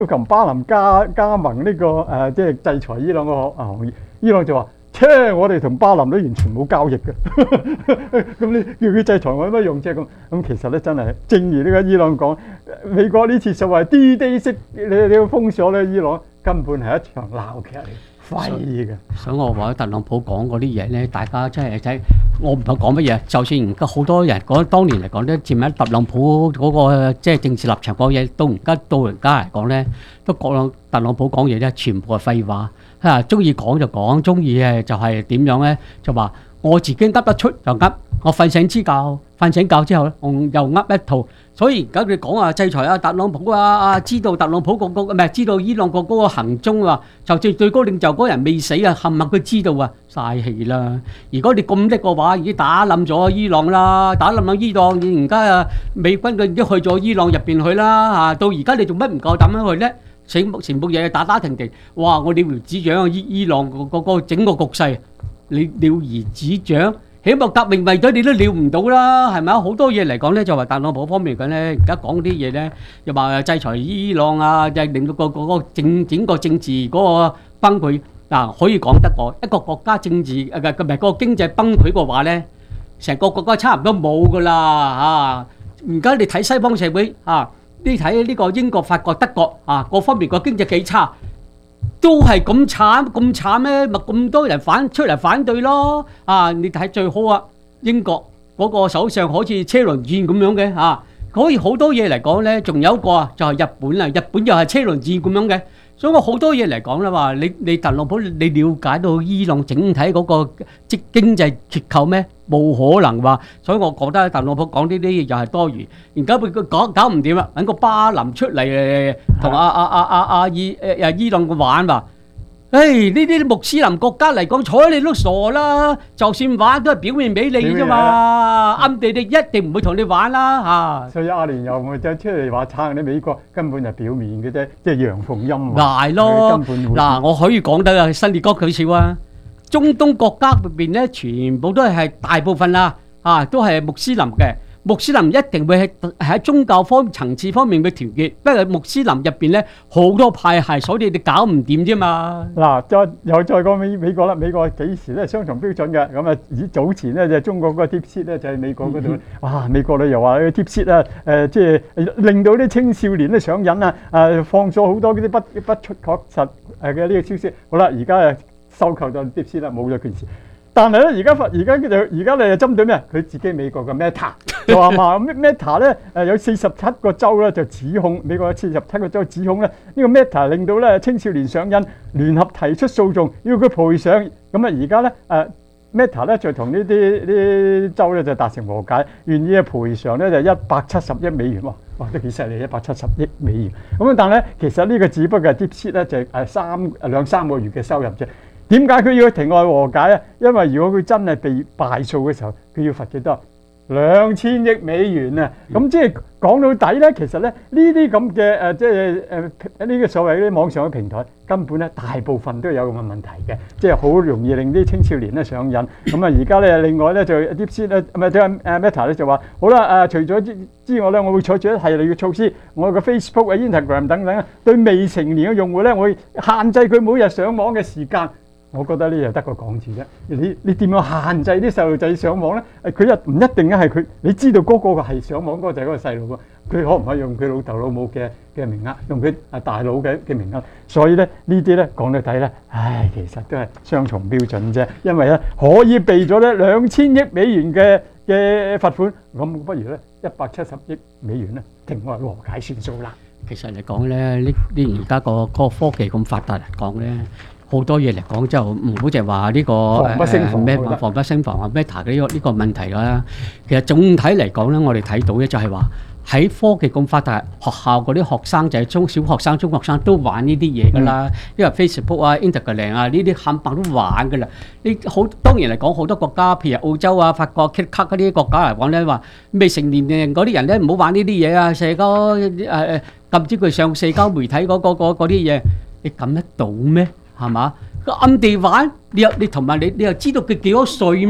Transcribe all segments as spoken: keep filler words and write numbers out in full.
要求巴林加加盟呢、這個誒、呃，即係制裁伊朗個行業。伊朗就話：切，我哋同巴林都完全冇交易嘅。咁你叫佢制裁我有乜用啫？咁咁其實咧真係，正如呢個伊朗講，美國呢次所謂 D-Day 式你你要封鎖咧伊朗，根本係一場鬧劇嚟。廢嘅， 所以我話特朗普講嗰啲嘢咧，大家真係睇，我唔係講乜嘢。就算而家好多人講，當年嚟講咧，佔喺特朗普嗰個即係政治立場講嘢，到而家到而家嚟講咧，都講特朗普講嘢咧，全部係廢話。啊，中意講就講，中意誒就係點樣咧？就話我自己噏得出就噏，我瞓醒之覺，瞓醒覺之後咧，我又噏一套。所以而家佢講啊，制裁啊，特朗普啊，啊知道特朗普個個唔係知道伊朗個嗰個行蹤啊，就最最高領袖嗰人未死啊，冚唪唥佢知道啊，嘥氣啦！如果你咁叻嘅話，已經打冧咗伊朗啦，打冧咗伊朗，而家啊美軍佢已經去咗伊朗入邊去啦嚇，到而家你做乜唔夠膽樣去咧？成成部嘢打打停停，哇！我了如指掌伊伊朗個個個整個局勢，你了如指掌。起碼革命衛隊你都料唔到啦，係咪啊？好多嘢嚟講咧，就話特朗普方面講咧，而家講啲嘢咧，又話制裁伊朗啊，就令到個個個整整個政治嗰個崩潰。嗱，可以講得過一個國家政治誒唔係唔係個經濟崩潰嘅話咧，成個國家差唔多冇噶啦嚇。而家你睇西方社會啊，你睇呢個英國、法國、德國啊，各方面個經濟幾差。都係咁慘咁慘咩？咪咁多人反出嚟反對咯！啊，你睇最好啊，英國嗰個首相好似車輪戰咁樣嘅啊，可以好多嘢嚟講咧。仲有一個啊，就係日本啊，日本又係車輪戰咁樣嘅。所以我好多嘢嚟講啦，話你你特朗普你了解到伊朗整體嗰個即經濟結構咩？冇可能話，所以我覺得特朗普講呢啲嘢又係多餘。而家佢搞搞唔掂啦，揾個巴林出嚟同阿阿阿阿阿伊誒伊朗玩話。誒呢啲穆斯林國家嚟講，睬你都傻啦！就算玩都係表面俾你啫嘛，暗地地一定唔會同你玩啦嚇。 所以阿聯酋咪就出嚟話撐你美國，根本就表面嘅啫，即係陽奉陰違。 係咯，嗱，我可以講得啊，新列哥佢笑啊，中東國家入邊咧，全部都係大部分啦，啊，都係穆斯林嘅。穆斯林一定會喺喺宗教方層次方面嘅團結，不過穆斯林入邊咧好多派系，所以你搞唔掂啫嘛。 嗱，再又再講美美國啦，美國幾時咧雙重標準嘅？咁啊，以早前咧就中國嗰個 DeepSeek咧就喺美國嗰度，哇！美國咧又話 DeepSeek啊，誒即係令到啲青少年咧上癮啊，誒放咗好多嗰啲不不出確實誒嘅呢個消息。好啦，而家誒收購咗 DeepSeek啦，冇咗件事。但係咧，而家發而家就而家你就針對咩？佢自己美國嘅 Meta 就話嘛，Meta 咧誒有四十七個州咧就指控美國有四十七個州指控咧呢個 Meta 令到咧青少年上癮，聯合提出訴訟，要佢賠償。咁啊而家咧誒 Meta 咧就同呢啲啲州咧就達成和解，願意嘅賠償咧就一百七十億美元喎，哇都幾犀利，一百七十億美元。咁啊但係咧其實呢個只不過係 DeepSeek咧就係誒三兩三個月嘅收入啫。點解佢要去庭外和解啊？因為如果佢真係被敗訴嘅時候，佢要罰幾多？兩千億美元啊！咁即係講到底咧，其實咧呢啲咁嘅誒，即係誒呢個所謂啲網上嘅平台，根本咧大部分都有咁嘅問題嘅，即係好容易令啲青少年咧上癮。咁啊而家咧另外咧就 DeepSeek 咧唔係即係誒 Meta 咧就話好啦誒，除咗之之外咧，我會採取一系列嘅措施，我個 Facebook 啊、Instagram 等等啊，對未成年嘅用戶咧，我會限制佢每日上網嘅時間。我覺得呢又得個講字啫，你你點樣限制啲細路仔上網咧？佢又唔一定係佢，你知道嗰個係上網嗰個就係嗰個細路喎，佢可唔可以用佢老豆老母嘅嘅名額，用佢啊大佬嘅嘅名額？所以咧呢啲咧講到底咧，唉，其實都係雙重標準啫。因為咧可以避咗咧兩千億美元嘅嘅罰款，咁不如咧一百七十億美元咧庭外和解算數啦。 其實嚟講咧，呢呢而家個嗰個科技咁發達嚟講咧。好多嘢嚟講就唔好淨係話呢個誒咩防不勝防啊 Meta 嘅呢個呢個問題啦。其實總體嚟講咧，我哋睇到咧就係話喺科技咁發達，學校嗰啲學生就係中小學生、中學生都玩呢啲嘢㗎啦。因為 Facebook 啊、Instagram 啊呢啲冚唪唥都玩㗎啦。呢好當然嚟講，好多國家譬如澳洲啊、法國、捷克嗰啲國家嚟講咧，話未成年人嗰啲人咧唔好玩呢啲嘢啊，社交誒誒禁止佢上社交媒體嗰嗰嗰嗰啲嘢，你撳得到咩？係嘛？個暗地玩，你又你同埋你你又知道佢幾多歲咩？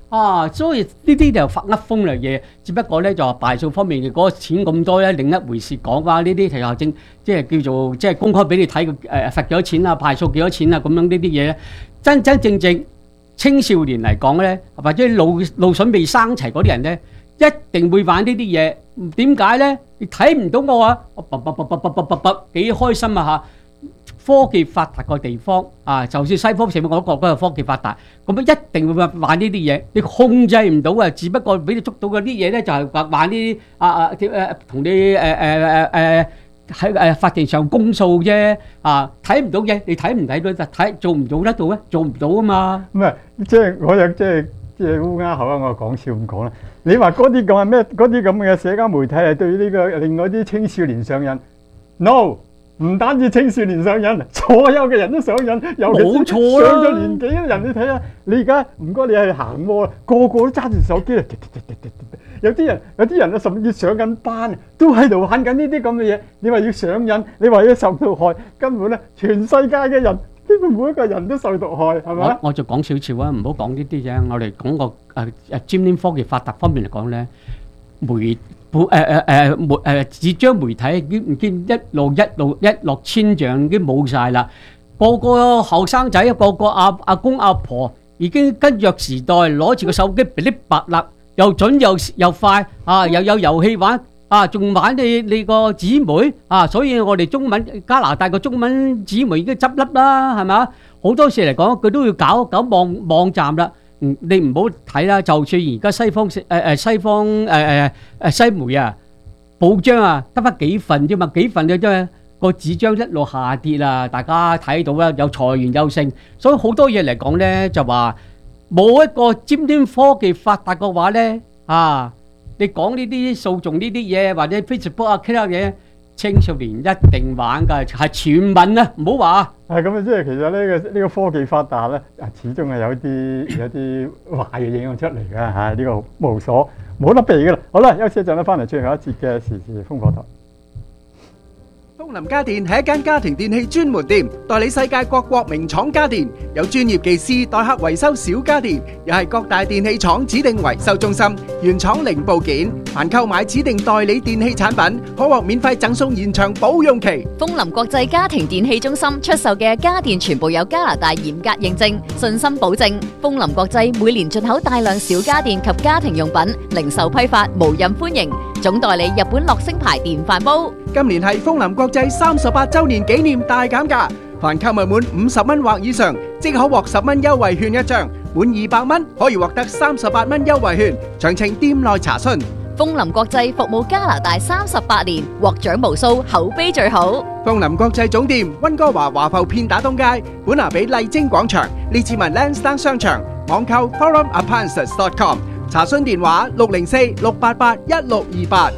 啊，所以呢啲就發噏風嚟嘢，只不過咧就話敗訴方面嘅嗰個錢咁多咧，另一回事講話呢啲係正即係叫做即係公開俾你睇嘅誒罰幾多錢啊，敗訴幾多錢啊咁樣呢啲嘢咧，真真正正青少年嚟講咧，或者腦腦筍未生齊嗰啲人咧，一定會玩呢啲嘢。點解咧？你睇唔到我啊！我卜卜卜卜卜卜卜卜幾開心啊嚇！科技發達個地方啊，就算西方社會我都覺得科技發達，咁一定會玩呢啲嘢，你控制唔到啊！只不過俾你捉到嗰啲嘢咧，就係玩玩呢啲啊啊誒同你誒誒誒誒喺誒法庭上公訴啫啊！睇唔到嘅，你睇唔睇到就睇做唔做得到咧？做唔到啊嘛！ 唔係即係我又即係即係烏鴉口啊！我講笑咁講啦。你話嗰啲咁係咩？嗰啲咁嘅社交媒體係對呢個另外啲青少年上癮 ？No。唔單止青少年上癮，所有嘅人都上癮，尤其是上咗年紀嘅人，你睇下，你而家唔該你係行摩啦，個個都揸住手機嚟，有啲人有啲人啊，甚至上緊班，都喺度玩緊呢啲咁嘅嘢。你話要上癮，你話要受到害，根本咧全世界嘅人，基本每一個人都受到害，係咪啊？ 我就講少少啊，唔好講呢啲啫。我哋講個誒誒尖端科技發達方面嚟講咧，媒誒誒誒媒誒紙張媒體已經已經一路一路一落千丈已經冇曬啦，個個後生仔個個阿阿公阿婆已經跟著時代攞住個手機噼哩啪啦，又準又又快啊，又有遊戲玩啊，仲玩你你個紙媒啊，所以我哋中文加拿大個中文紙媒已經執笠啦，係咪啊？好多時嚟講佢都要搞搞網網站啦。嗯，你唔好睇啦，就算而家西方誒誒西方誒誒誒西媒啊，報章啊得翻幾份啫嘛，幾份嘅啫，個紙張一路下跌啦，大家睇到啦，有裁員有剩，所以好多嘢嚟講咧，就話冇一個尖端科技發達嘅話咧，啊，你講呢啲訴訟呢啲嘢或者 Facebook 啊其他嘢，青少年一定玩㗎，係全民啊，唔好話。 係咁啊！即係其實呢個呢個科技發達咧，啊始終係有啲有啲壞嘅影響出嚟㗎嚇，呢個無所冇得避㗎啦。好啦，休息一陣咧，翻嚟最後一節嘅時事風火台。 東林家電係一間家庭電器專門店，代理世界各國名廠家電，有專業技師代客維修小家電，又係各大電器廠指定維修中心，原廠零部件。凡購買指定代理電器產品，可獲免費贈送延長保用期。 豐林國際家庭電器中心出售嘅家電全部有加拿大嚴格認證，信心保證。豐林國際每年進口大量小家電及家庭用品，零售批發無任歡迎。總代理日本樂聲牌電飯煲。 今年係豐林國際三十八周年紀念大減價，凡購物滿五十蚊或以上，即可獲十蚊優惠券一張；滿二百蚊可以獲得三十八蚊優惠券。詳情店內查詢。 豐林國際服務加拿大三十八年，獲獎無數，口碑最好。 豐林國際總店溫哥華華埠片打東街，本拿比麗晶廣場，列治文 Lansdowne 商場，網購 forum appliances dot com， 查詢電話六零四六八八一六二八。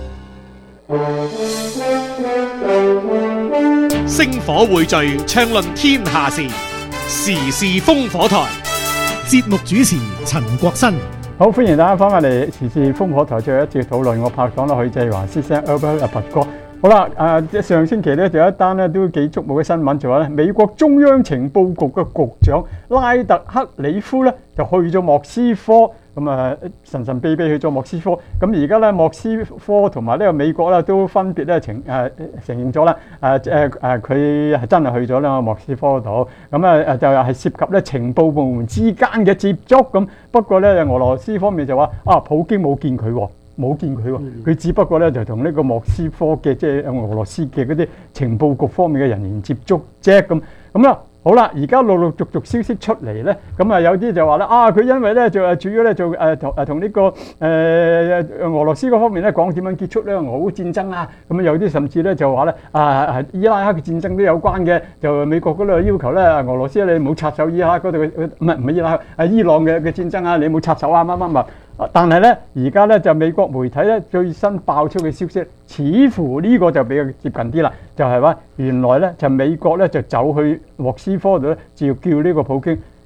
星火匯聚，暢論天下事，時事風火台。節目主持陳國新。 好，歡迎大家翻返嚟時事風火台最後一節討論。我拍檔啦許繼華先生 Albert 阿拔哥。好啦，誒上星期咧就有一單咧都幾觸目嘅新聞，就話咧美國中央情報局嘅局長拉特克里夫咧就去咗莫斯科。咁啊，神神秘秘去咗莫斯科，咁而家咧莫斯科同埋呢個美國咧都分別咧承誒承認咗啦，誒誒誒佢係真係去咗咧莫斯科度，咁啊誒就係涉及咧情報部門之間嘅接觸咁。不過咧俄羅斯方面就話啊，普京冇見佢喎，冇見佢喎，佢只不過咧就同呢個莫斯科嘅即係俄羅斯嘅嗰啲情報局方面嘅人員接觸啫咁，咁啦。好啦，而家陸陸續續消息出嚟咧，咁啊有啲就話咧啊，佢因為咧就誒主要咧就誒同誒同呢個誒、呃、俄羅斯嗰方面咧講點樣結束呢個俄烏戰爭啊，咁啊有啲甚至咧就話咧啊伊拉克嘅戰爭都有關嘅，就美國嗰度要求咧俄羅斯你唔好插手伊拉克嗰度嘅，唔係唔係伊拉克係伊朗嘅嘅戰爭啊，你唔好插手啊乜乜乜。但係咧，而家咧就美國媒體咧最新爆出嘅消息，似乎呢個就比較接近啲啦，就係話原來咧就美國咧就走去莫斯科度咧，就叫呢個普京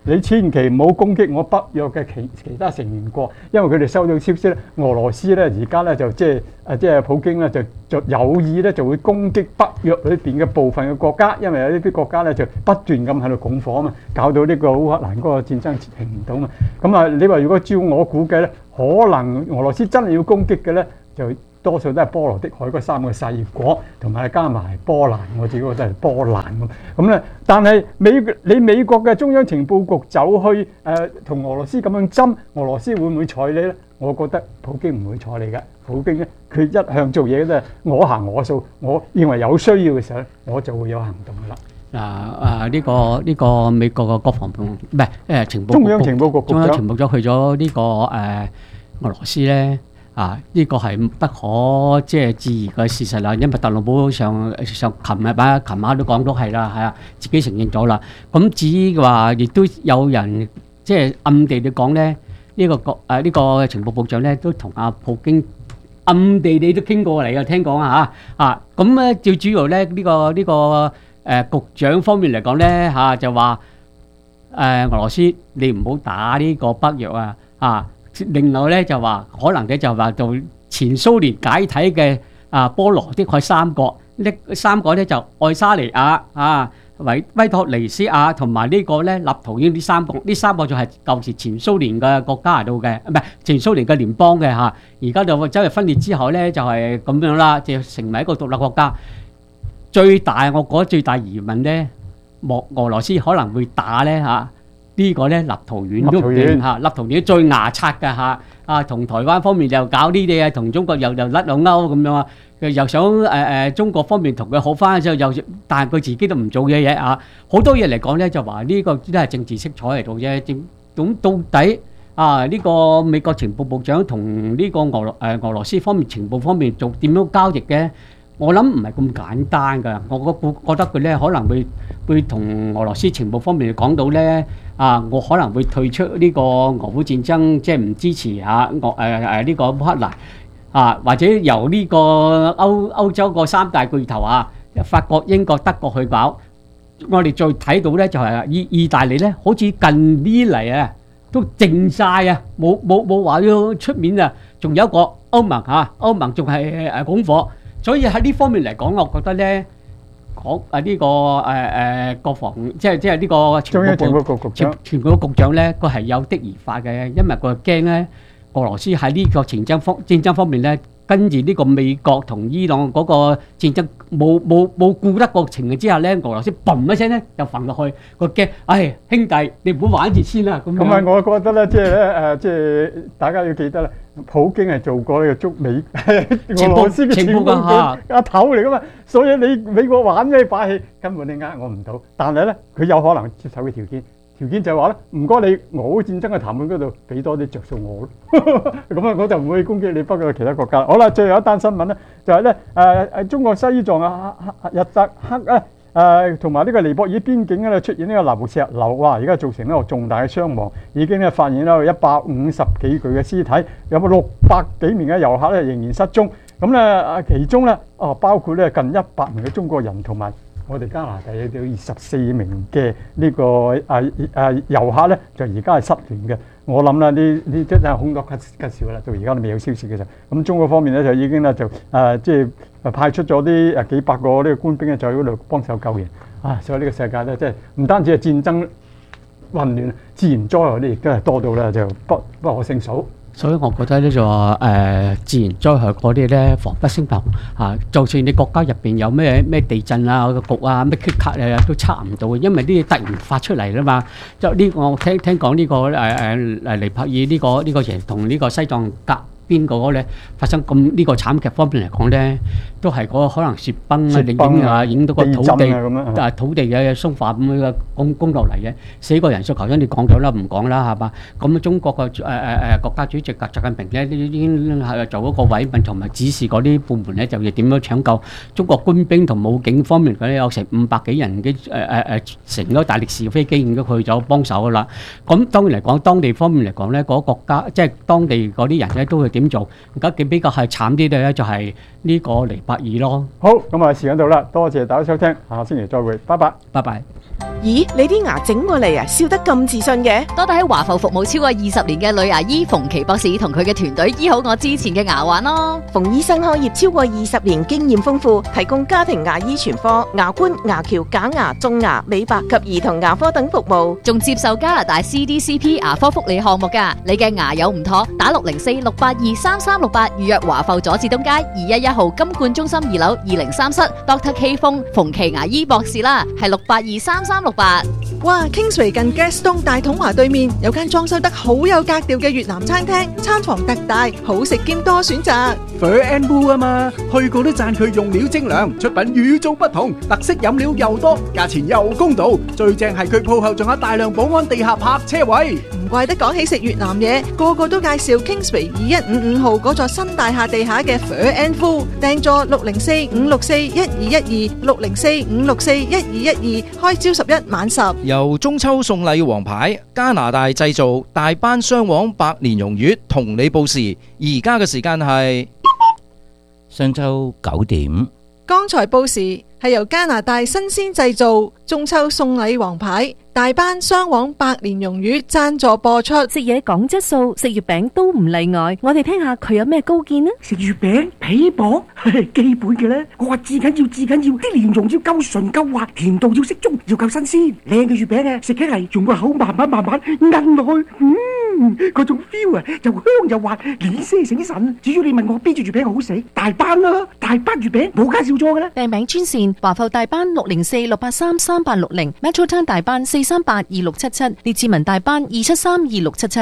你千祈唔好攻擊我北約嘅其其他成員國，因為佢哋收到消息咧，俄羅斯咧而家咧就即係誒即係普京咧就就有意咧就會攻擊北約裏邊嘅部分嘅國家，因為有呢啲國家咧就不斷咁喺度拱火啊嘛，搞到呢個烏克蘭嗰個戰爭停唔到嘛。咁啊，你話如果照我估計咧，可能俄羅斯真係要攻擊嘅咧，就多數都係波羅的海嗰三個細國，同埋加埋波蘭，我自己覺得係波蘭咁。咁咧，但係美你美國嘅中央情報局走去誒同、呃、俄羅斯咁樣針，俄羅斯會唔會睬你咧？我覺得普京唔會睬你嘅。普京咧，佢一向做嘢都係我行我素，我認為有需要嘅時候咧，我就會有行動噶啦。 嗱啊！呢個呢個美國嘅國防部唔係誒情報局中央情報局局中央長情報局去咗呢個誒俄羅斯咧。啊！呢、這個係不可即係置疑嘅事實啦，因為特朗普上上琴日啊、琴晚都講到係啦，係啊，自己承認咗啦。咁至於話，亦都有人即係暗地嚟講咧，呢、這個國誒呢個情報部長咧都同阿普京暗地你都傾過嚟嘅，聽講啊嚇啊！咁咧最主要咧呢、這個呢、這個誒、呃、局長方面嚟講咧嚇就話誒、呃、俄羅斯你唔好打呢個北約啊啊！另外咧就話可能嘅就話到前蘇聯解體嘅啊波羅的海三國，呢三個咧就愛沙尼亞啊、維威托尼斯亞同埋呢個咧立陶宛呢三個，呢三個就係舊時前蘇聯嘅國家嚟到嘅，唔係前蘇聯嘅聯邦嘅嚇。而家就走入分裂之後咧就係咁樣啦，就成為一個獨立國家。最大我覺得最大疑問咧，莫俄羅斯可能會打咧嚇。呢個咧立陶宛都唔掂嚇，立陶宛最牙刷㗎嚇，啊同台灣方面又搞呢啲啊，同中國又又甩兩勾咁樣啊，又想誒誒中國方面同佢好翻之後，又但係佢自己都唔做嘢嘢啊，好多嘢嚟講咧就話呢個都係政治色彩嚟到啫。咁到底啊呢個美國情報部長同呢個俄羅誒俄羅斯方面情報方面做點樣交易嘅？我諗唔係咁簡單㗎，我覺覺得佢咧可能會會同俄羅斯情報方面講到咧。啊！我可能會退出呢個俄烏戰爭，即係唔支持嚇俄誒誒呢個烏克蘭啊，或者由呢個歐歐洲個三大巨頭啊，法國、英國、德國去搞。我哋再睇到咧就係意意大利咧，好似近呢嚟啊都靜晒啊，冇冇冇話要出面啊。仲有一個歐盟嚇，歐盟仲係誒拱火，所以喺呢方面嚟講，我覺得咧。講啊呢個誒誒國防即係即係呢個中央情報局局長， 情報局長咧，佢係有的而發嘅，因為佢驚咧俄羅斯喺呢個前爭方戰爭方面咧，跟住呢個美國同伊朗嗰個戰爭冇冇冇顧得過情形之下咧，俄羅斯嘣一聲咧就瞓落去，佢驚，唉兄弟你唔好玩住先啦咁樣。 咁啊，我覺得咧，即係咧誒，即係大家要記得啦。普京係做過呢個中美俄羅斯嘅情報局阿頭嚟噶嘛，所以你美國玩呢把戲根本你呃我唔到。但係咧，佢有可能接受嘅條件，條件就係話咧，唔該你俄烏戰爭嘅談判嗰度俾多啲着數我咯。咁啊，我就唔會攻擊你北約其他國家。好啦，最後一單新聞咧，就係咧誒誒中國西藏啊日扎克啊。誒同埋呢個尼泊爾邊境咧出現呢個流石流，哇！而家造成一個重大嘅傷亡，已經咧發現咗一百五十幾具嘅屍體，有個六百幾名嘅遊客咧仍然失蹤。咁咧啊，其中咧哦包括咧近一百名嘅中國人同埋我哋加拿大有二十四名嘅呢個啊啊遊客咧，就而家係失聯嘅。我諗啦，呢呢真係凶多吉吉少啦，到而家都未有消息嘅時候。咁中國方面咧就已經咧就誒即係派出咗啲誒幾百個呢個官兵咧，就喺嗰度幫手救援。啊，所以呢個世界咧，即係唔單止係戰爭混亂，自然災害咧亦都係多到咧就不不可勝數。 所以我覺得咧就話誒自然災害嗰啲咧防不勝防嚇，就算你國家入邊有咩咩地震啊、局啊、咩缺卡啊，都測唔到嘅，因為呢啲突然發出嚟啦嘛。就呢個我聽聽講呢個誒誒誒尼泊爾呢個呢個人同呢個西藏隔邊嗰個咧發生咁呢個慘劇方面嚟講咧，都係嗰個可能雪崩啊，影影啊影到個土地啊土地嘅鬆化咁嘅攻攻落嚟嘅，死個人數頭先你講咗啦，唔講啦係嘛？咁中國個誒誒誒國家主席習近平咧已經係做嗰個委問同埋指示嗰啲部門咧，就要點樣搶救中國官兵同武警方面咧有成五百幾人嘅誒誒誒乘咗大力士飛機已經去咗幫手噶啦。咁當然嚟講，當地方面嚟講咧，嗰個國家即係當地嗰啲人咧都會點做？而家幾比較係慘啲嘅咧，就係呢個尼泊爾咯。 好，咁啊時間到啦，多謝大家收聽，下星期再會，拜拜， 拜拜。 咦，你啲牙整過嚟啊，笑得咁自信嘅？ 多得喺華埠服務超過二十年嘅女牙醫馮琪博士同佢嘅團隊醫好我之前嘅牙患咯。 馮醫生開業超過二十年，經驗豐富，提供家庭牙醫全科、牙冠、牙橋、假牙、種牙、美白及兒童牙科等服務， 仲接受加拿大 C D C P 牙科福利項目㗎。你嘅牙有唔妥，打六零四六八二三三六八預約華埠佐治東街二一一號金冠中心二樓二零三室 Doctor K 風馮琪牙醫博士啦，係六八二三三六八。 哇 Kingsway 近 Gaston 大統華對面有間裝修得好有格調嘅越南餐廳，餐房特大，好食兼多選擇。 Fur and Wool 啊嘛，去過都讚佢用料精良，出品與眾不同，特色飲料又多，價錢又公道，最正係佢鋪後仲有大量保安地下泊車位。 唔怪得講起食越南嘢，個個都介紹 Kingsway 二一五五號嗰座新大廈地下嘅 Fur and Wool， 訂座六零四五六四一二一二六零四五六四一二一二，開朝十一晚十。 由中秋送禮王牌，加拿大製造，大班雙黃百年榮月同你報時，而家嘅時間係上晝九點。 剛才報時係由加拿大新鮮製造，中秋送禮王牌，大班雙黃百年榮月贊助播出。 食嘢講質素，食月餅都唔例外。我哋聽下佢有咩高見呢？ 食月餅皮薄，基本嘅咧。我話至緊要至緊要，啲蓮蓉要夠純夠滑，甜度要適中，要夠新鮮。靚嘅月餅啊，食起嚟用個口慢慢慢慢嚥落去，嗯，嗰種 feel 啊，又香又滑，連聲醒神。至於你問我邊隻月餅好食，大班啦，大班月餅冇介紹錯嘅啦。 訂名專線華埠大班六零四六八三三八六零 ，Metro Town 大班四三八二六七七，列治文大班二七三二六七七。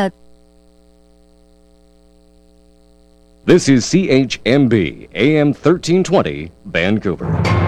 This is C H M B A M thirteen twenty Vancouver。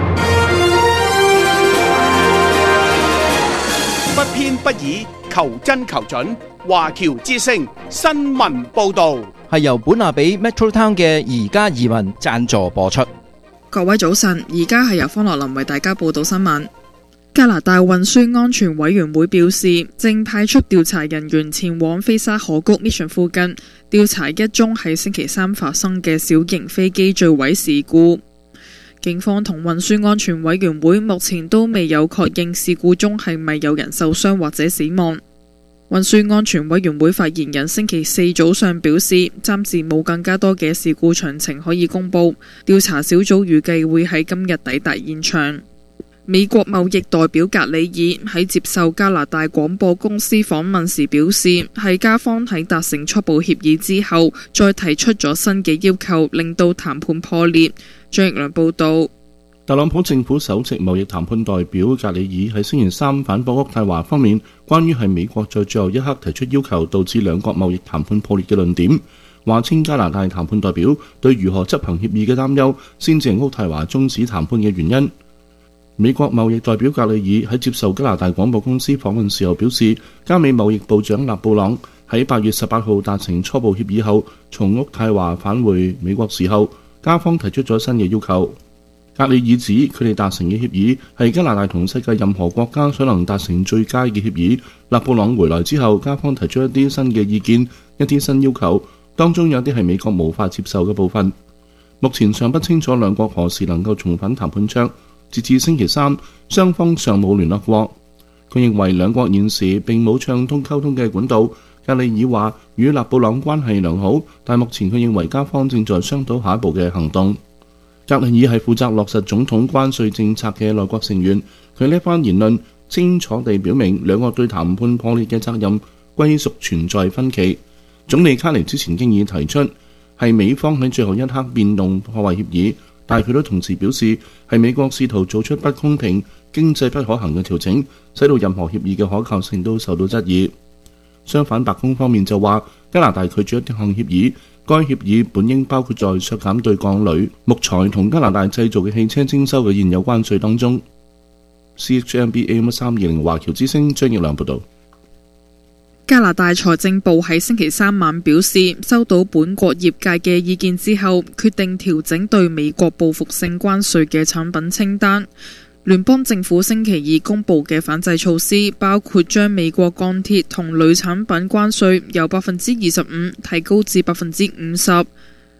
不偏不倚，求真求準。華僑之聲新聞報導係由本亞比 Metro Town 嘅而家移民贊助播出。 各位早晨，而家係由方樂林為大家報道新聞。加拿大運輸安全委員會表示，正派出調查人員前往菲沙河谷 Mission 附近調查一宗喺星期三發生嘅小型飛機墜毀事故。警方同運輸安全委員會目前都未有確認事故中係咪有人受傷或者死亡。運輸安全委員會發言人星期四早上表示，暫時冇更加多嘅事故詳情可以公佈，調查小組預計會喺今日抵達現場。美國貿易代表格里爾喺接受加拿大廣播公司訪問時表示，係加方喺達成初步協議之後，再提出咗新嘅要求，令到談判破裂。張奕良報導。 特朗普政府首席貿易談判代表格里爾喺星期三反駁渥太華方面關於係美國在最後一刻提出要求導致兩國貿易談判破裂嘅論點，話稱加拿大談判代表對如何執行協議嘅擔憂先至係渥太華終止談判嘅原因。美國貿易代表格里爾喺接受加拿大廣播公司訪問時候表示，加美貿易部長納布朗喺八月十八號達成初步協議後，從渥太華返回美國時候，加方提出咗新嘅要求。格里爾指佢哋達成嘅協議係加拿大同世界任何國家所能達成最佳嘅協議。納布朗回來之後，加方提出一啲新嘅意見，一啲新要求，當中有啲係美國無法接受嘅部分。目前尚不清楚兩國何時能夠重返談判桌。截至星期三，雙方尚冇聯絡過。佢認為兩國現時並冇暢通溝通嘅管道。格里爾話與納布朗關係良好，但目前佢認為加方正在商討下一步嘅行動。格里爾係負責落實總統關稅政策嘅內閣成員，佢呢番言論清楚地表明兩國對談判破裂嘅責任歸屬存在分歧。總理卡尼之前經已提出係美方喺最後一刻變動破壞協議，但係佢都同時表示係美國試圖做出不公平、經濟不可行嘅調整，使到任何協議嘅可靠性都受到質疑。相反，白宮方面就話加拿大拒絕一項協議，該協議本應包括在削減對鋼鋁、木材同加拿大製造嘅汽車徵收嘅現有關稅當中。C H M B A M 三二零華僑之聲張奕良報導。 加拿大財政部喺星期三晚表示，收到本國業界嘅意見之後，決定調整對美國報復性關稅嘅產品清單。聯邦政府星期二公布嘅反制措施包括將美國鋼鐵同鋁產品關稅由百分之二十五提高至百分之五十。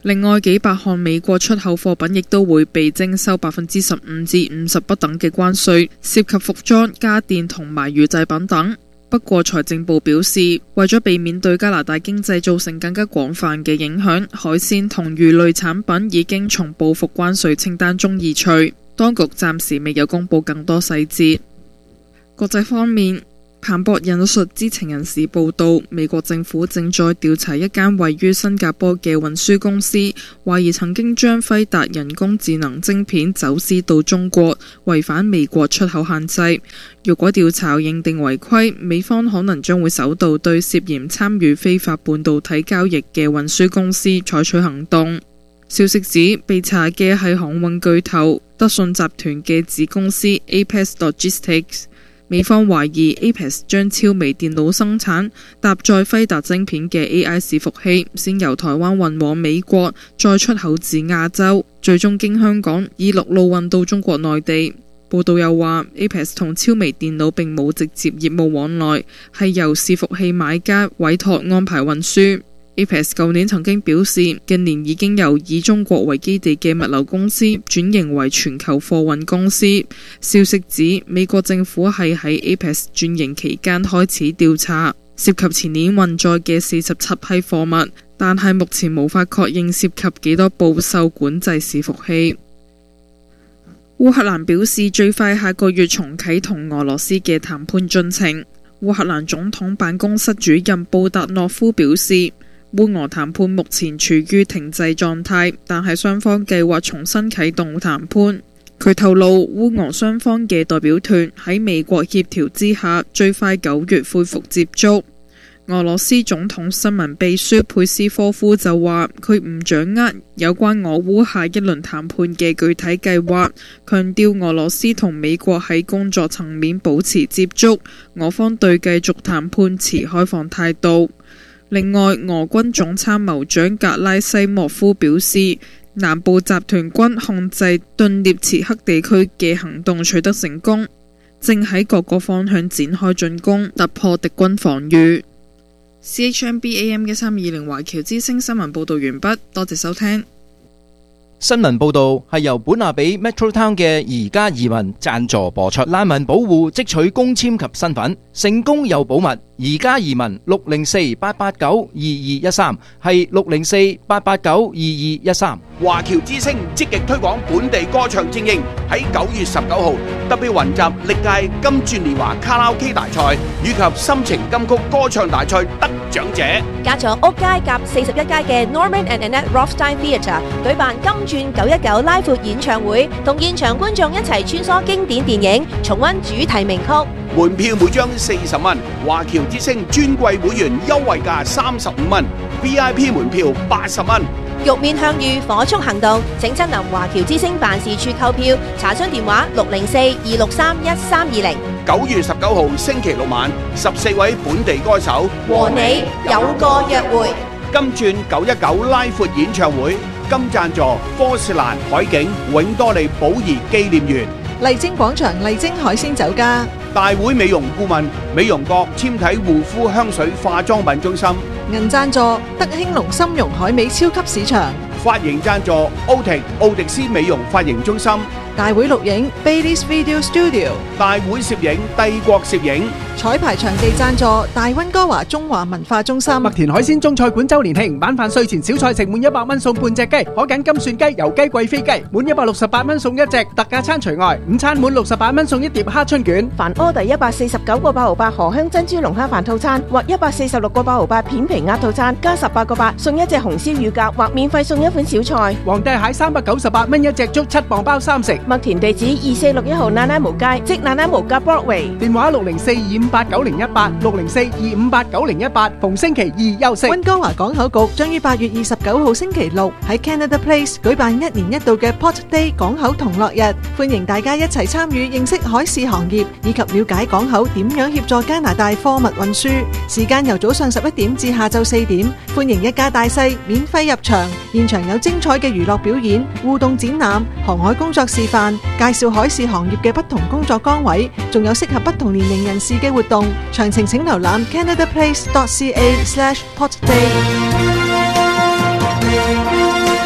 另外幾百項美國出口貨品亦都會被徵收百分之十五至五十不等嘅關稅，涉及服裝、家電同埋乳製品等。不過財政部表示，為咗避免對加拿大經濟造成更加廣泛嘅影響，海鮮同魚類產品已經從報復關稅清單中移除。當局暫時未有公布更多細節。國際方面，彭博引述知情人士報道，美國政府正在調查一間位於新加坡嘅運輸公司，懷疑曾經將輝達人工智能晶片走私到中國，違反美國出口限制。如果調查認定違規，美方可能將會首度對涉嫌參與非法半導體交易嘅運輸公司採取行動。消息指，被查嘅係航運巨頭德信集團嘅子公司 Apex Logistics。美方懷疑 Apex 將超微電腦生產搭載輝達晶片嘅 A I 伺服器，先由台灣運往美國，再出口至亞洲，最終經香港以陸路運到中國內地。報道又話 Apex 同超微電腦並冇直接業務往來，係由伺服器買家委託安排運輸。Apex 舊年曾經表示，近年已經由以中國為基地嘅物流公司轉型為全球貨運公司。消息指，美國政府係喺 Apex 轉型期間開始調查，涉及前年運載嘅四十七批貨物，但係目前無法確認涉及幾多部受管制伺服器。烏克蘭表示，最快下個月重啟同俄羅斯嘅談判進程。烏克蘭總統辦公室主任布達諾夫表示，烏俄談判目前處於停滯狀態，但係雙方計劃重新啟動談判。佢透露，烏俄雙方嘅代表團喺美國協調之下，最快九月恢復接觸。俄羅斯總統新聞秘書佩斯科夫就話，佢唔掌握有關俄烏下一輪談判嘅具體計劃，強調俄羅斯同美國喺工作層面保持接觸，俄方對繼續談判持開放態度。另外，俄軍總參謀長格拉西莫夫表示，南部集團軍控制頓涅茨克地區嘅行動取得成功，正喺各個方向展開進攻，突破敵軍防禦。C H M B A M 嘅三二零華僑之聲新聞報道完畢，多謝收聽。 新聞報導係由本亞比 Metro Town 嘅宜家移民贊助播出。難民保護即取公簽及身份，成功又保密。宜家移民六零四八八九二二一三係六零四八八九二二一三。 華僑之聲積極推廣本地歌唱精英，喺九月十九號特別雲集歷屆金鑽年華卡拉 OK 大賽以及心情金曲歌唱大賽得獎者， 加咗屋街夾四十一街嘅 Norman and Annette Rothstein Theatre 舉辦金鑽九一九拉闊演唱會，同現場觀眾一齊穿梭經典電影，重溫主題名曲。 門票每張四十蚊，華僑之聲尊貴會員優惠價三十五蚊 ，V I P 門票八十蚊。 玉面向隅火速行動，請親臨華僑之聲辦事處購票，查詢電話六零四二六三一三二零。 九月十九號星期六晚，十四位本地歌手和你有個約會。 金鑽九一九拉闊演唱會，金贊助科士蘭海景永多利寶儀紀念園。 麗晶廣場麗晶海鮮酒家， 大會美容顧問美容閣纖體護膚香水化妝品中心， 銀贊助德興隆參茸海味超級市場， 髮型贊助奧迪奧迪斯美容髮型中心， 大會錄影 Bailey's Video Studio， 大會攝影帝國攝影， 彩排場地贊助大溫哥華中華文化中心， 麥田海鮮中菜館周年慶，晚飯稅前小菜食滿一百蚊送半隻雞，海揀金蒜雞、油雞、貴妃雞，滿一百六十八蚊送一隻，特價餐除外。午餐滿六十八蚊送一碟蝦春卷。 凡 order 一百四十九個八毫八荷香珍珠龍蝦飯套餐，或一百四十六個八毫八片皮鴨套餐，加十八個八送一隻紅燒乳鴿，或免費送一款小菜。 皇帝蟹三百九十八蚊一隻，足七磅包三食。 麥田地址二四六一號那拉無街，即那拉無街 Broadway。 電話六零四二五八九零一八，六零四二五八九零一八。逢星期二休息。 溫哥華港口局將於八月二十九號星期六喺 Canada Place 舉辦一年一度嘅 Port Day 港口同樂日，歡迎大家一齊參與，認識海事行業以及了解港口點樣協助加拿大貨物運輸。時間由早上十一點至下晝四點，歡迎一家大細免費入場，現場有精彩嘅娛樂表演、互動展覽、航海工作示範，介紹海事行業嘅不同工作崗位，仲有適合不同年齡人士嘅活動。詳情請瀏覽 canadaplace dot c a slash port day。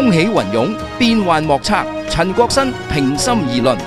風起雲湧，變幻莫測。陳國新平心而論。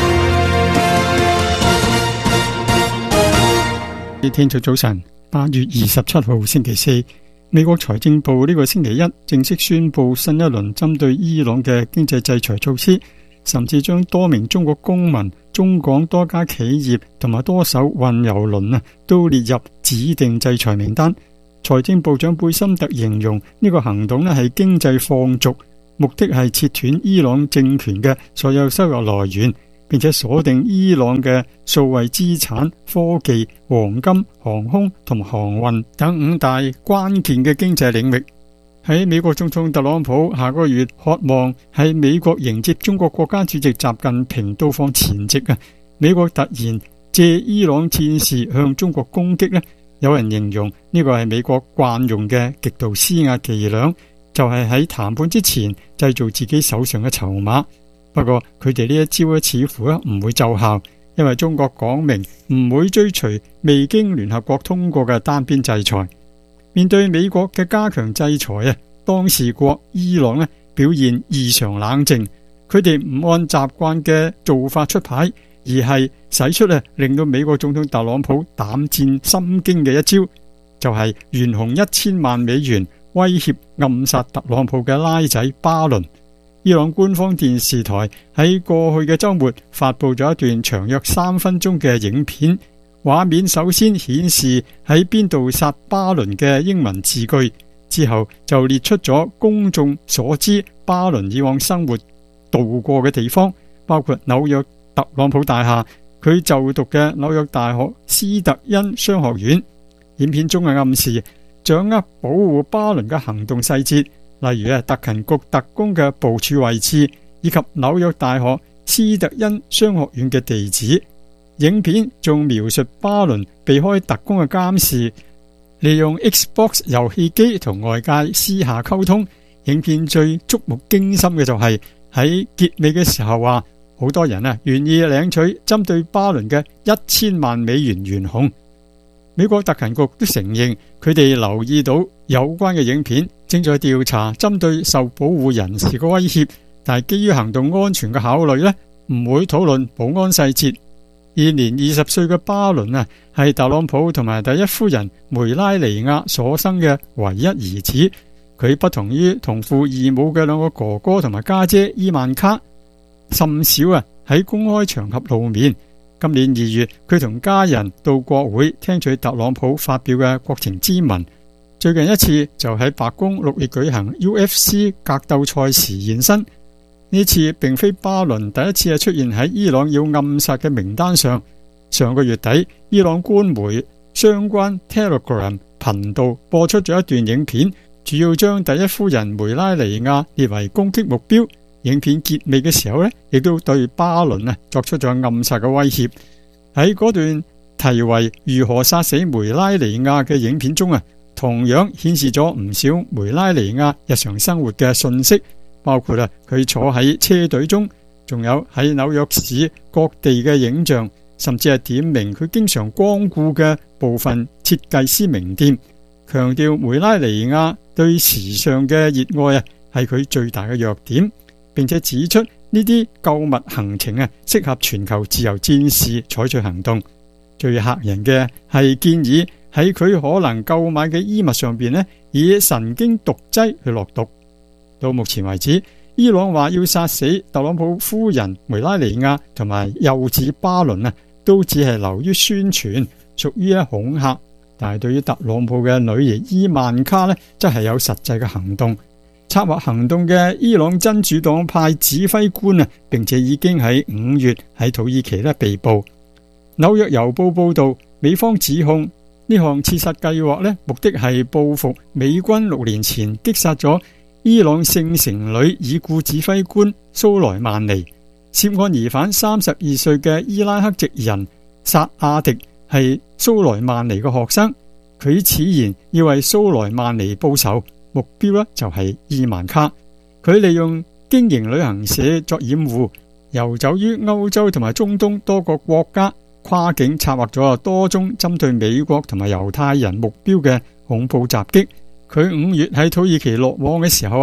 天早早晨，八月二十七號星期四，美國財政部呢個星期一正式宣布新一輪針對伊朗嘅經濟制裁措施，甚至將多名中國公民、中港多家企業同埋多艘運油輪啊，都列入指定制裁名單。財政部長貝森特形容呢個行動咧係經濟放逐，目的係切斷伊朗政權嘅所有收入來源，並且鎖定伊朗嘅數位資產、科技、黃金、航空同航運等五大關鍵嘅經濟領域。喺美國總統特朗普下個月渴望喺美國迎接中國國家主席習近平到訪前夕啊，美國突然借伊朗戰事向中國攻擊咧，有人形容呢個係美國慣用嘅極度施壓技巧，就係喺談判之前製造自己手上嘅籌碼。不過佢哋呢一招咧，似乎咧唔會奏效，因為中國講明唔會追隨未經聯合國通過嘅單邊制裁。面對美國嘅加強制裁啊，當事國伊朗咧表現異常冷靜，佢哋唔按習慣嘅做法出牌，而係使出啊令到美國總統特朗普膽戰心驚嘅一招，就係懸紅一千萬美元威脅暗殺特朗普嘅拉仔巴倫。伊朗官方電視台喺過去嘅周末發佈咗一段長約三分鐘嘅影片，畫面首先顯示喺邊度殺巴倫嘅英文字句，之後就列出咗公眾所知巴倫以往生活度過嘅地方，包括紐約特朗普大廈、佢就讀嘅紐約大學斯特恩商學院。影片中嘅暗示掌握保護巴倫嘅行動細節，例如啊特勤局特工嘅部署位置，以及紐約大學斯特恩商學院嘅地址。影片仲描述巴倫避開特工嘅監視，利用 Xbox 遊戲機同外界私下溝通。影片最觸目驚心嘅就係喺結尾嘅時候話，好多人啊願意領取針對巴倫嘅一千萬美元懸紅。美國特勤局都承認佢哋留意到有關嘅影片，正在調查針對受保護人士嘅威脅，但係基於行動安全嘅考慮呢，唔會討論保安細節。現年二十歲嘅巴倫啊，係特朗普同埋第一夫人梅拉尼亞所生嘅唯一兒子。佢不同於同父異母嘅兩個哥哥同埋家姐伊曼卡，甚少啊喺公開場合露面。今年二月，佢同家人到國會聽取特朗普發表嘅國情咨文。最近一次就喺白宮六月舉行 U F C 格鬥賽時現身。呢次並非巴倫第一次係出現喺伊朗要暗殺嘅名單上。上個月底，伊朗官媒相關 Telegram 頻道播出咗一段影片，主要將第一夫人梅拉尼亞列為攻擊目標。影片結尾嘅時候呢，亦都對巴倫啊作出咗暗殺嘅威脅。喺嗰段題為如何殺死梅拉尼亞嘅影片中啊，同樣顯示咗唔少梅拉尼亞日常生活嘅信息，包括啊佢坐喺車隊中，仲有喺紐約市各地嘅影像，甚至係點名佢經常光顧嘅部分設計師名店，強調梅拉尼亞對時尚嘅熱愛啊係佢最大嘅弱點，並且指出呢啲購物行程啊適合全球自由戰士採取行動。最嚇人嘅係建議喺佢可能購買嘅衣物上邊呢，以神經毒劑去落毒。到目前為止，伊朗話要殺死特朗普夫人梅拉尼亞同埋幼子巴倫啊，都只係流於宣傳，屬於一恐嚇。但係對於特朗普嘅女兒伊曼卡呢，則係有實際嘅行動。策劃行動嘅伊朗真主黨派指揮官啊，並且已經喺五月喺土耳其咧被捕。紐約郵報報道，美方指控呢項刺殺計劃咧，目的係報復美軍六年前擊殺咗伊朗聖城旅已故指揮官蘇萊曼尼。涉案疑犯三十二歲嘅伊拉克籍人薩亞迪係蘇萊曼尼嘅學生，佢此言要為蘇萊曼尼報仇。目標咧就係伊曼卡，佢利用經營旅行社作掩護，遊走於歐洲同埋中東多個國家，跨境策劃咗多宗針對美國同埋猶太人目標嘅恐怖襲擊。佢五月喺土耳其落網嘅時候啊，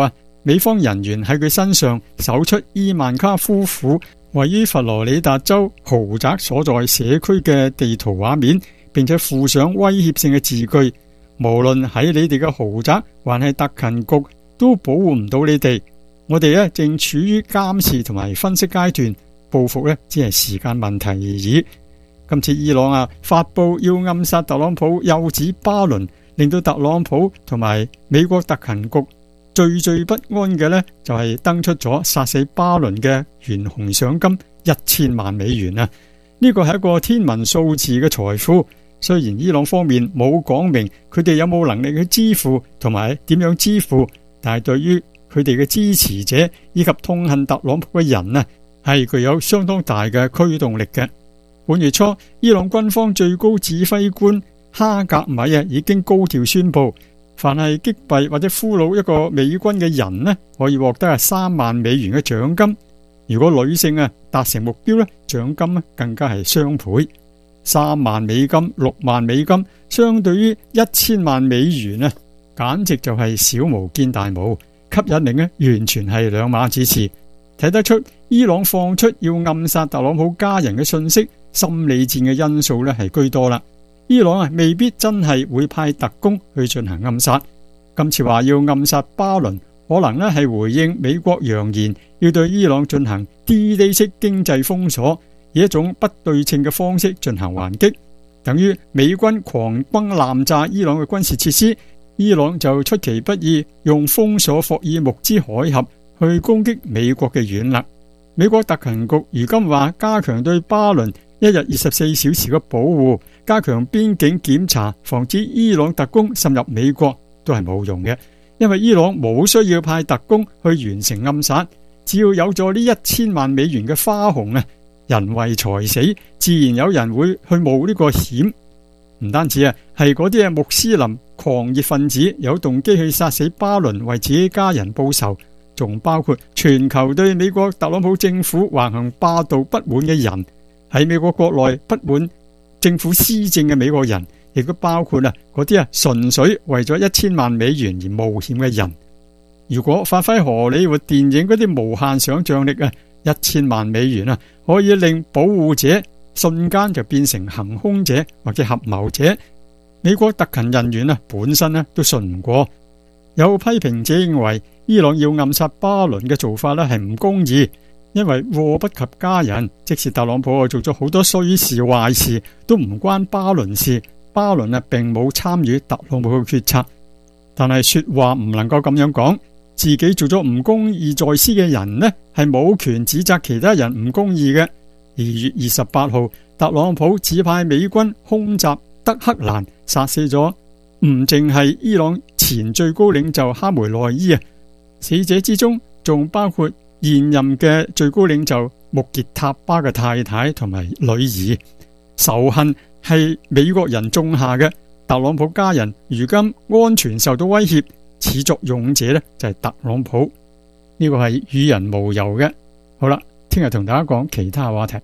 美方人員喺佢身上搜出伊曼卡夫婦位於佛羅里達州豪宅所在社區嘅地圖畫面，並且附上威脅性嘅字句，無論喺你哋嘅豪宅還係特勤局都保護唔到你哋。我哋咧正處於監視同埋分析階段，報復咧只係時間問題而已。今次伊朗啊發布要暗殺特朗普幼子巴倫，令到特朗普同埋美國特勤局惴惴不安嘅呢，就係登出咗殺死巴倫嘅懸紅賞金一千萬美元啊！呢個係一個天文數字嘅財富。雖然伊朗方面冇講明佢哋有冇能力去支付同埋點樣支付，但係對於佢哋嘅支持者以及痛恨特朗普嘅人呢，係具有相當大嘅驅動力嘅。本月初，伊朗軍方最高指揮官哈格米啊已經高調宣布，凡係擊斃或者俘虜一個美軍嘅人呢，可以獲得係三萬美元嘅獎金。如果女性啊達成目標呢，獎金更加係雙倍，三萬美金、六萬美金，相對於一千萬美元啊，簡直就係小巫見大巫，吸引力呢完全係兩碼子事。睇得出伊朗放出要暗殺特朗普家人嘅信息，心理戰嘅因素呢係居多啦。伊朗啊，未必真係會派特工去進行暗殺。今次話要暗殺巴倫，可能咧係回應美國揚言要對伊朗進行 D-Day 式經濟封鎖，以一種不對稱嘅方式進行還擊，等於美軍狂轟濫炸伊朗嘅軍事設施，伊朗就出其不意用封鎖霍爾木茲海峽去攻擊美國嘅軟肋。美國特勤局如今話加強對巴倫一日二十四小時嘅保護，加強邊境檢查，防止伊朗特工滲入美國，都係冇用嘅。因為伊朗冇需要派特工去完成暗殺，只要有咗呢一千萬美元嘅花紅啊，人為財死，自然有人會去冒呢個險。唔單止啊，係嗰啲穆斯林狂熱分子有動機去殺死巴倫，為自己家人報仇，仲包括全球對美國特朗普政府橫行霸道不滿嘅人。喺美國國內不滿政府施政嘅美國人，亦都包括啊嗰啲啊純粹為咗一千萬美元而冒險嘅人。如果發揮荷里活電影嗰啲無限想象力啊，一千萬美元啊可以令保護者瞬間就變成行兇者或者合謀者。美國特勤人員啊本身呢都信唔過。有批評者認為伊朗要暗殺巴倫嘅做法呢係唔公義。因為禍不及家人，即使特朗普做咗好多衰事壞事，都唔關巴倫事。巴倫啊，並冇參與特朗普嘅決策。但係說話唔能夠咁樣講，自己做咗唔公義在先嘅人呢，係冇權指責其他人唔公義嘅。二月二十八號，特朗普指派美軍空襲德黑蘭，殺死咗唔淨係伊朗前最高領袖哈梅內伊啊，死者之中仲包括現任嘅最高領袖穆傑塔巴嘅太太同埋女兒。仇恨係美國人種下嘅，特朗普家人如今安全受到威脅，始作俑者呢就係特朗普。呢個係與人無尤嘅。好啦，聽日同大家講其他話題。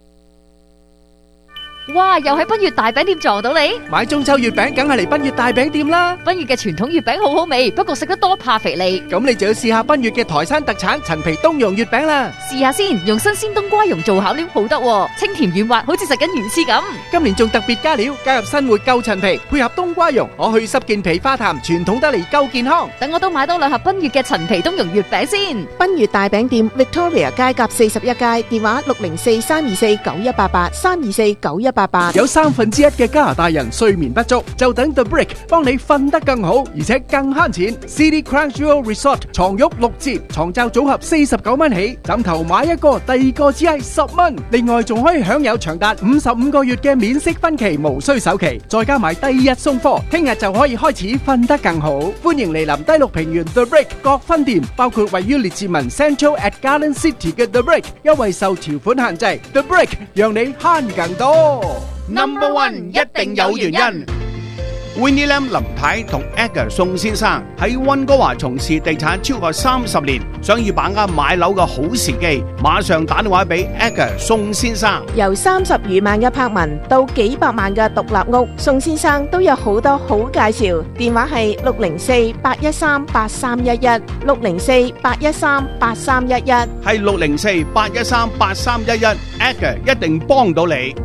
哇！又喺賓悅大餅店撞到你， 買中秋月餅梗係嚟賓悅大餅店啦。 賓悅嘅傳統月餅好好味，不過食得多怕肥膩。 咁你就要試下賓悅嘅台山特產陳皮冬蓉月餅啦。 試下先，用新鮮冬瓜蓉做餡料好得喎，清甜軟滑，好似食緊魚翅咁。 今年仲特別加料，加入新活夠陳皮，配合冬瓜蓉，可去濕健脾化痰，傳統得嚟夠健康。 等我都買多兩盒賓悅嘅陳皮冬蓉月餅先。 賓悅大餅店 Victoria 街甲四十一街，電話六零四三二四九一八八三二四九一八八。 有三分之一嘅加拿大人睡眠不足，就等 The Brick 幫你瞓得更好，而且更慳錢。City Crown Jewel Resort 床褥六折，床罩組合四十九蚊起，枕頭買一個，第二個只係十蚊。另外仲可以享有長達五十五個月嘅免息分期，無需首期，再加埋第二日送貨，聽日就可以開始瞓得更好。歡迎嚟臨低綠平原 The Brick 各分店，包括位於列治文 Central at Garden City 嘅 The Brick， 優惠受條款限制。The Brick 讓你慳更多。 Number One 一定有原因。 Winnie Lam 林太同 Edgar 宋先生喺溫哥華從事地產超過三十年，想要把握買樓嘅好時機，馬上打電話俾 Edgar 宋先生。 由三十餘萬嘅柏文到幾百萬嘅獨立屋，宋先生都有好多好介紹。電話係六零四八一三八三一一，六零四八一三八三一一， 係六零四八一三八三一一 ，Edgar 一定幫到你。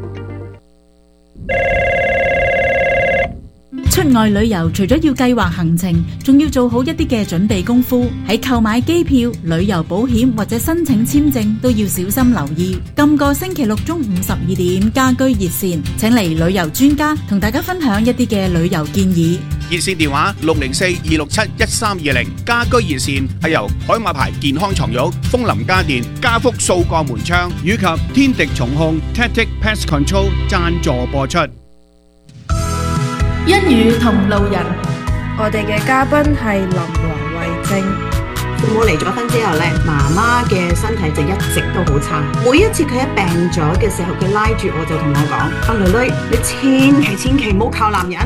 出外旅遊除咗要計劃行程，仲要做好一啲嘅準備功夫。喺購買機票、旅遊保險或者申請簽證都要小心留意。今個星期六中午十二點，家居熱線請嚟旅遊專家同大家分享一啲嘅旅遊建議。 熱線電話六零四二六七一三二零，家居熱線係由海馬牌健康床褥、楓林家電、家福掃鋼門窗以及天敵蟲控 Tactic Pest Control 贊助播出。 一語同路人， 我哋嘅嘉賓係林黃慧貞。 父母離咗婚之後咧，媽媽嘅身體就一直都好差。每一次佢一病咗嘅時候，佢拉住我就同我講：阿女女，你千祈千祈唔好靠男人。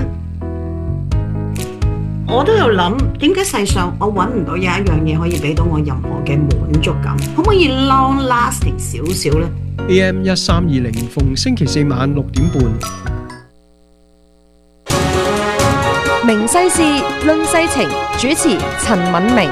我都有諗，點解世上我揾唔到有一樣嘢可以俾到我任何嘅滿足感？可唔可以 long lasting 少少呢？ A M 一三二零，逢星期四晚六點半。 明世事，論世情，主持陳敏明。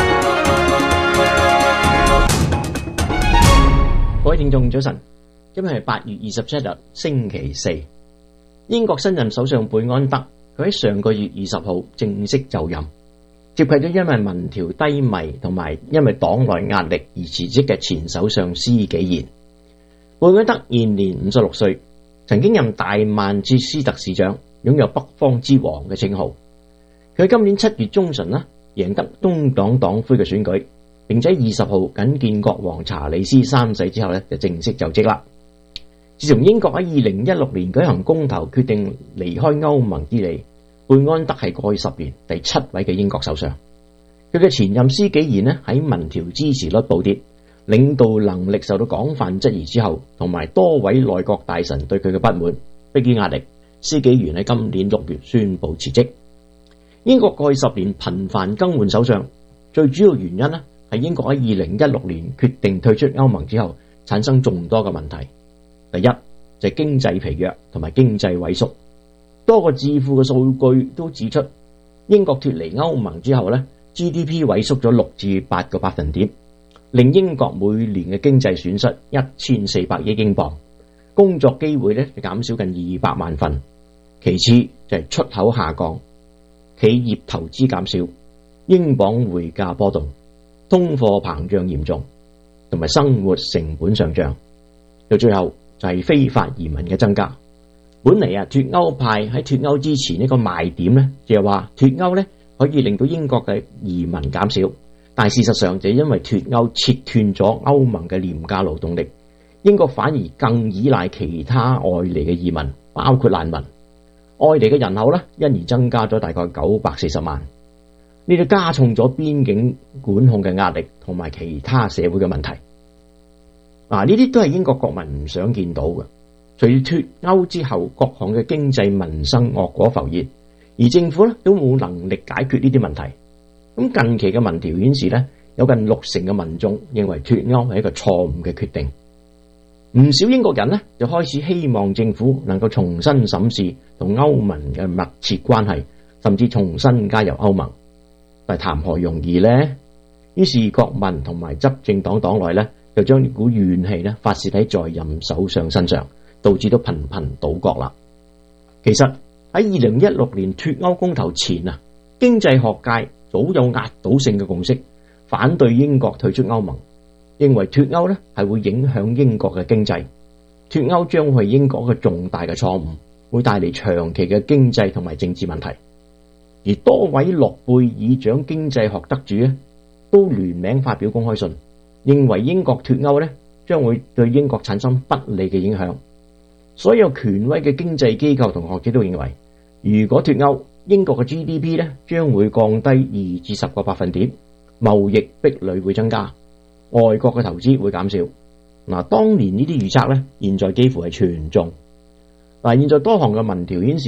各位聽眾早晨，今日係八月二十七日，星期四。英國新任首相貝安德，佢喺上個月二十號正式就任，接替咗因為民調低迷同埋因為黨內壓力而辭職嘅前首相施紀賢。貝安德現年五十六歲，曾經任大曼徹斯特市長，擁有北方之王嘅稱號。佢喺今年七月中旬啦，贏得工黨黨魁嘅選舉，並且二十號謹見國王查理斯三世之後咧，就正式就職啦。自從英國喺二零一六年舉行公投決定離開歐盟之嚟，貝安德係過去十年第七位嘅英國首相。佢嘅前任施紀賢咧喺民調支持率暴跌，領導能力受到廣泛質疑之後，同埋多位內閣大臣對佢嘅不滿，迫於壓力，施紀賢喺今年六月宣布辭職。英國過去十年頻繁更換首相，最主要原因咧係英國喺二零一六年決定退出歐盟之後，產生眾多嘅問題。第一就係經濟疲弱同埋經濟萎縮，多個智庫嘅數據都指出，英國脫離歐盟之後咧 ，G D P 萎縮咗六至八個百分點，令英國每年嘅經濟損失一千四百億英鎊，工作機會咧就減少近二百萬份。其次就係出口下降，企業投資減少，英鎊匯價波動，通貨膨脹嚴重，同埋生活成本上漲。到最後就係非法移民嘅增加。本嚟啊，脫歐派喺脫歐之前呢個賣點呢，就係話脫歐呢可以令到英國嘅移民減少，但事實上就因為脫歐切斷咗歐盟嘅廉價勞動力，英國反而更依賴其他外嚟嘅移民，包括難民。外嚟嘅人口呢，因而增加咗大概九百四十萬，呢度加重咗邊境管控嘅壓力同埋其他社會嘅問題。嗱，呢啲都係英國國民唔想見到嘅。隨住脫歐之後，各項嘅經濟民生惡果浮現，而政府咧都冇能力解決呢啲問題。咁近期嘅民調顯示咧，有近六成嘅民眾認為脫歐係一個錯誤嘅決定。唔少英國人呢就開始希望政府能夠重新審視同歐盟嘅密切關係，甚至重新加入歐盟。但係談何容易呢？於是國民同埋執政黨黨內呢，就將呢股怨氣呢發洩喺在任首相身上，導致到頻頻倒閣啦。其實喺二零一六年脫歐公投前啊，經濟學界早有壓倒性嘅共識，反對英國退出歐盟，認為脫歐呢係會影響英國嘅經濟，脫歐將會係英國一個重大嘅錯誤，會帶嚟長期嘅經濟同埋政治問題。而多位諾貝爾獎經濟學得主呢，都聯名發表公開信，認為英國脫歐呢將會對英國產生不利嘅影響。所有權威嘅經濟機構同學者都認為，如果脫歐，英國嘅 G D P 呢將會降低二至十個百分點，貿易壁壘會增加，外國嘅投資會減少。嗱，當年呢啲預測呢，現在幾乎係全中。嗱，現在多項嘅民調顯示呢，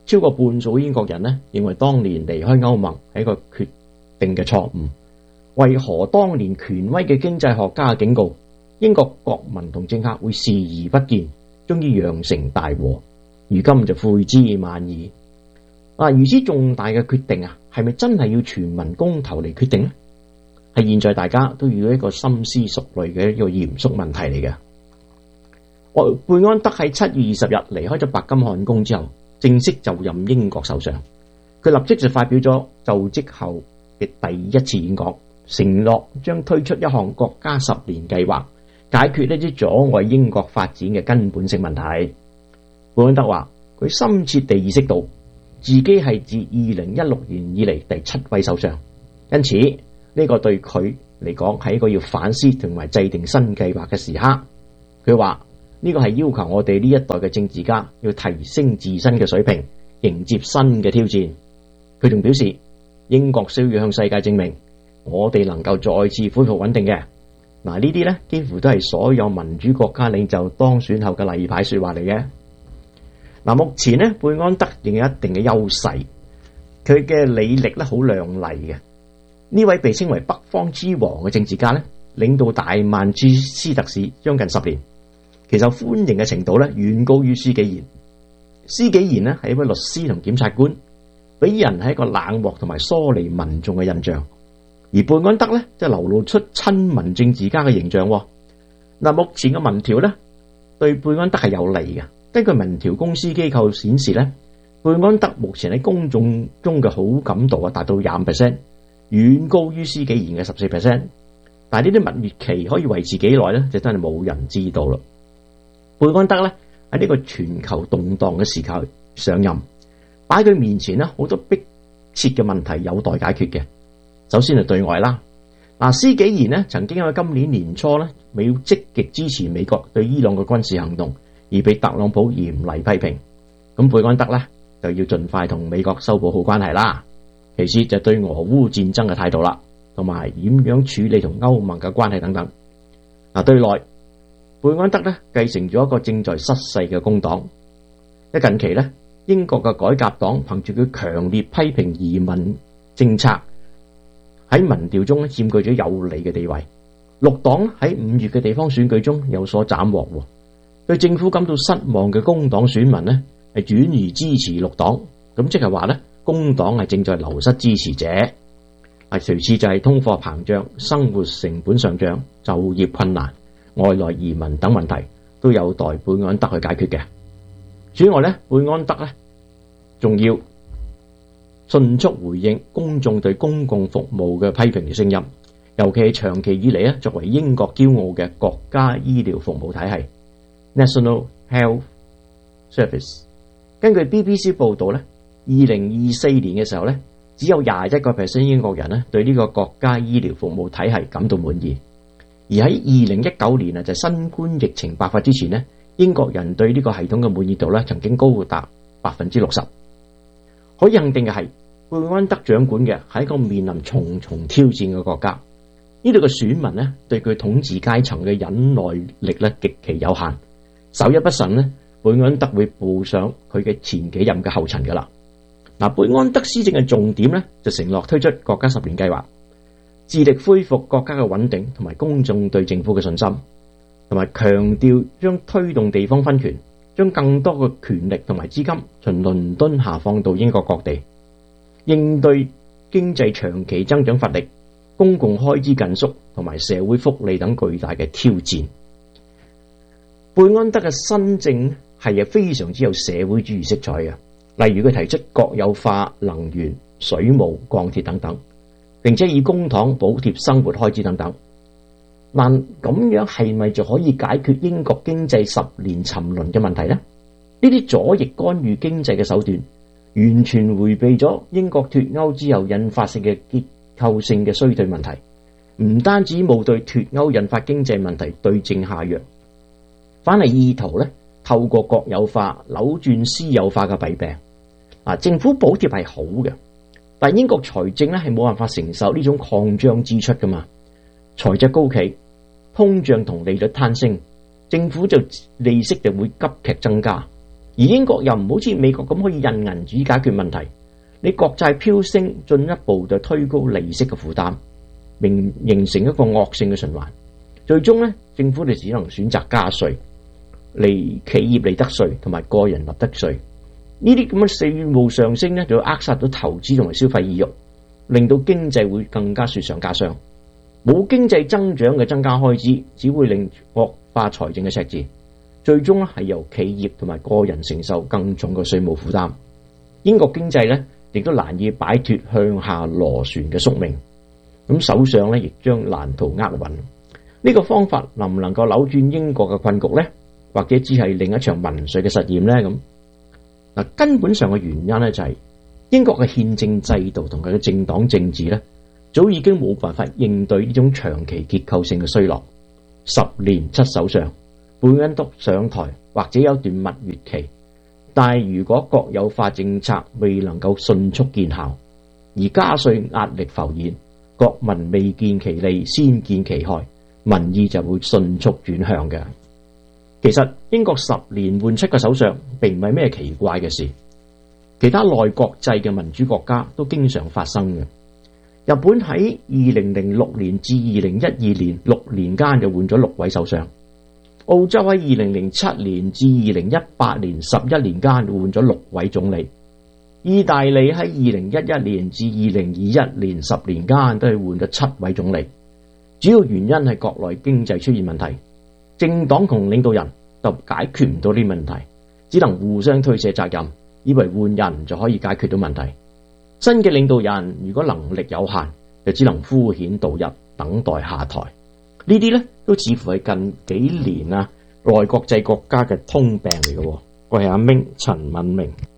超過半數英國人呢認為當年離開歐盟係一個決定嘅錯誤。為何當年權威嘅經濟學家警告英國國民同政客會視而不見，終於釀成大禍，如今就悔之晚矣。啊，如此重大嘅決定啊，係咪真係要全民公投嚟決定呢？係現在大家都要一個深思熟慮嘅一個嚴肅問題嚟嘅。我貝安德喺七月二十日離開咗白金漢宮之後，正式就任英國首相。佢立即就發表咗就職後嘅第一次演講，承諾將推出一項國家十年計劃，解決呢啲阻礙英國發展嘅根本性問題。貝安德話：佢深切地意識到自己係自二零一六年以嚟第七位首相，因此呢個對佢嚟講係一個要反思同埋制定新計劃嘅時刻。佢話呢個係要求我哋呢一代嘅政治家要提升自身嘅水平，迎接新嘅挑戰。佢仲表示，英國需要向世界證明我哋能夠再次恢復穩定嘅。嗱，呢啲呢幾乎都係所有民主國家領袖當選後嘅例牌說話嚟嘅。嗱，目前呢，貝安德仍有一定嘅優勢，佢嘅履歷咧好亮麗嘅。呢位被稱為北方之王嘅政治家呢，領導大曼徹斯特市將近十年，其受歡迎嘅程度咧遠高於施紀賢。施紀賢呢係一位律師同檢察官，俾人係一個冷漠同埋疏離民眾嘅印象。而貝安德呢，就流露出親民政治家嘅形象。嗱，目前嘅民調呢，對貝安德係有利嘅。根據民調公司機構顯示呢，貝安德目前喺公眾中嘅好感度啊達到廿五 percent， 遠高於施紀賢嘅十四 percent。但係呢啲蜜月期可以維持幾耐呢？就真係冇人知道啦。貝安德呢，喺呢個全球動盪嘅時候上任，擺佢面前呢好多迫切嘅問題有待解決嘅。首先係對外啦，嗱，施紀賢呢曾經喺今年年初呢，未要積極支持美國對伊朗嘅軍事行動，而被特朗普嚴厲批評。咁貝安德呢，就要盡快同美國修補好關係啦。其次就對俄烏戰爭嘅態度啦，同埋點樣處理同歐盟嘅關係等等。嗱，對內貝安德呢繼承咗一個正在失勢嘅工黨。喺近期呢，英國嘅改革黨憑住佢強烈批評移民政策，喺民調中佔據咗有利嘅地位。綠黨喺五月嘅地方選舉中有所斬獲，對政府感到失望嘅工黨選民呢係轉而支持綠黨，咁即係話呢，工黨係正在流失支持者。啊，其次就係通貨膨脹、生活成本上漲、就業困難、外來移民等問題，都有待貝安德去解決嘅。此外呢，貝安德呢仲要迅速回應公眾對公共服務嘅批評嘅聲音，尤其係長期以嚟咧作為英國驕傲嘅國家醫療服務體系 National Health Service。根據 B B C 報道咧，二零二四年嘅時候咧，只有廿一個 percent 英國人咧對呢個國家醫療服務體系感到滿意，而喺二零一九年啊，就新冠疫情爆發之前咧，英國人對呢個系統嘅滿意度咧曾經高達百分之六十。可以肯定嘅係，貝安德掌管嘅係一個面臨重重挑戰嘅國家。呢度嘅選民呢，對佢統治階層嘅忍耐力咧極其有限，稍一不慎呢，貝安德會步上佢嘅前幾任嘅後塵噶啦。嗱，貝安德施政嘅重點呢，就承諾推出國家十年計劃，致力恢復國家嘅穩定同埋公眾對政府嘅信心，同埋強調將推動地方分權，將更多嘅權力同埋資金從倫敦下放到英國各地，應對經濟長期增長乏力、公共開支緊縮同埋社會福利等巨大嘅挑戰。貝安德嘅新政係非常之有社會主義色彩嘅，例如佢提出國有化能源、水務、鋼鐵等等，並且以公帑補貼生活開支等等。但咁樣係咪就可以解決英國經濟十年沉淪嘅問題呢？呢啲左翼干預經濟嘅手段，完全迴避咗英國脫歐之後引發性嘅結構性嘅衰退問題。唔單止冇對脫歐引發經濟問題對症下藥，反係意圖咧透過國有化扭轉私有化嘅弊病。啊，政府補貼係好嘅，但英國財政咧係冇辦法承受呢種擴張支出噶嘛，財政高企。通脹同利率攀升，政府就利息就會急劇增加。 而英國又唔好似美國咁可以印銀紙解決問題，你國債飆升，進一步就推高利息嘅負擔，並形成一個惡性嘅循環。最終咧，政府就只能選擇加稅，嚟企業利得稅同埋個人利得稅。呢啲咁嘅稅務上升咧，就會扼殺到投資同埋消費意欲，令到經濟會更加雪上加霜。冇經濟增長嘅增加開支，只會令惡化財政嘅赤字，最終咧係由企業同埋個人承受更重嘅稅務負擔。英國經濟咧亦都難以擺脫向下螺旋嘅宿命。咁首相咧亦將難逃厄運。呢個方法能唔能夠扭轉英國嘅困局呢？或者只係另一場民粹嘅實驗呢？咁嗱，根本上嘅原因咧就係英國嘅憲政制度同佢嘅政黨政治咧，早已經冇辦法應對呢種長期結構性嘅衰落。十年七首相，貝恩督上台或者有段蜜月期，但係如果國有化政策未能夠迅速見效，而加稅壓力浮現，國民未見其利先見其害，民意就會迅速轉向嘅。其實英國十年換七個首相並唔係咩奇怪嘅事，其他內閣制嘅民主國家都經常發生嘅。日本喺二零零六年至二零一二年六年間就換咗六位首相，澳洲喺二零零七年至二零一八年十一年間就換咗六位總理，意大利喺二零一一年至二零二一年十年間都係換咗七位總理。主要原因係國內經濟出現問題，政黨同領導人就解決唔到呢啲問題，只能互相推卸責任，以為換人就可以解決到問題。新嘅領導人如果能力有限，就只能敷衍度日，等待下台。呢啲咧都似乎係近幾年啊內國際國家嘅通病嚟嘅。我係阿明陳敏明。